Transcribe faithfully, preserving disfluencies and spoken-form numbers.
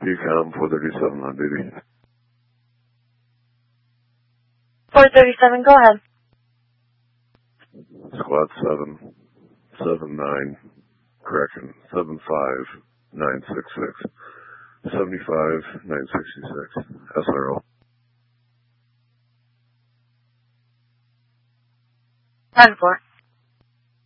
Decom four thirty-seven on duty. four thirty-seven, go ahead. Squad seven, seven nine, correction, seven five nine six six, seventy-five nine sixty-six, S R O. ten four.